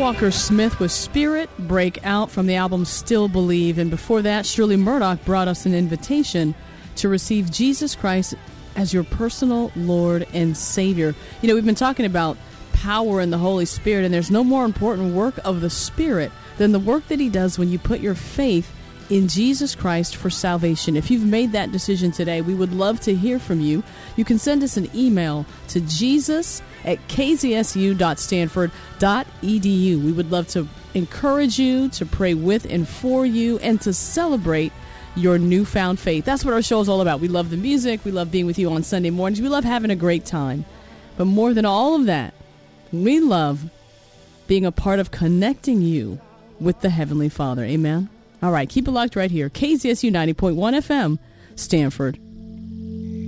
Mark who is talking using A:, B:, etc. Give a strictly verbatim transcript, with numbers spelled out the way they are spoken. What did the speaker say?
A: Walker Smith with Spirit Break Out from the album Still Believe. And before that, Shirley Murdoch brought us an invitation to receive Jesus Christ as your personal Lord and Savior. You know, we've been talking about power in the Holy Spirit, and there's no more important work of the Spirit than the work that He does when you put your faith in Jesus Christ for salvation. If you've made that decision today, we would love to hear from you. You can send us an email to jesus at k z s u dot stanford dot e d u. We would love to encourage you, to pray with and for you, and to celebrate your newfound faith. That's what our show is all about. We love the music. We love being with you on Sunday mornings. We love having a great time. But more than all of that, we love being a part of connecting you with the Heavenly Father. Amen? All right, keep it locked right here. K Z S U ninety point one F M, Stanford.